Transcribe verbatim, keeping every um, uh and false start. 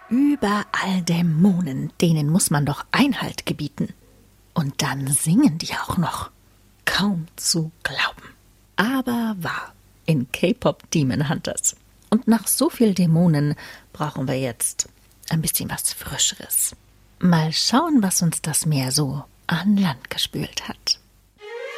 Überall Dämonen, denen muss man doch Einhalt gebieten. Und dann singen die auch noch. Kaum zu glauben. Aber wahr in K-Pop Demon Hunters. Und nach so viel Dämonen brauchen wir jetzt ein bisschen was Frischeres. Mal schauen, was uns das Meer so an Land gespült hat.